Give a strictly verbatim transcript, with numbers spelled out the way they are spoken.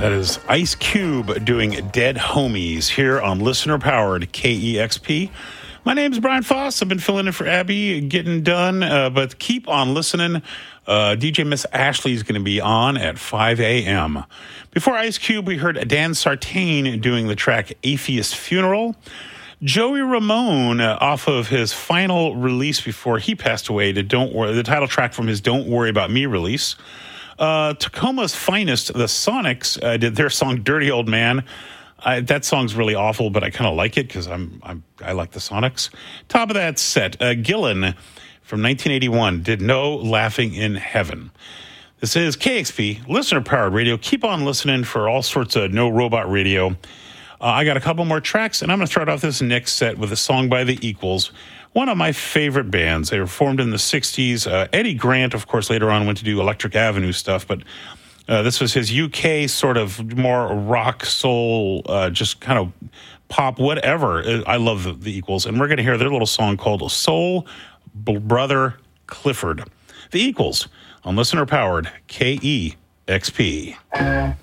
That is Ice Cube doing Dead Homies here on listener-powered K E X P. My name is Brian Foss. I've been filling in for Abby, getting done, uh, but keep on listening. Uh, D J Miss Ashley is going to be on at five a.m. Before Ice Cube, we heard Dan Sartain doing the track Atheist Funeral. Joey Ramone, uh, off of his final release before he passed away, to Don't Worry, the title track from his Don't Worry About Me release. Uh, Tacoma's Finest, the Sonics, uh, did their song Dirty Old Man. I, that song's really awful, but I kind of like it because I'm, I'm I like the Sonics. Top of that set, uh, Gillan from nineteen eighty-one did No Laughing in Heaven. This is K X P, listener-powered radio. Keep on listening for all sorts of no robot radio. Uh, I got a couple more tracks, and I'm going to start off this next set with a song by The Equals, one of my favorite bands. They were formed in the sixties. Uh, Eddie Grant, of course, later on went to do Electric Avenue stuff, but uh, this was his U K sort of more rock, soul, uh, just kind of pop, whatever. I love the, the Equals, and we're going to hear their little song called Soul Brother Clifford. The Equals on listener-powered K E X P.